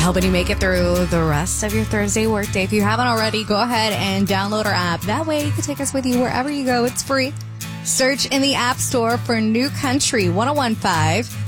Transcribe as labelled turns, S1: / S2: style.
S1: helping you make it through the rest of your Thursday workday. If you haven't already, go ahead and download our app. That way you can take us with you wherever you go. It's free. Search in the App Store for New Country 1015.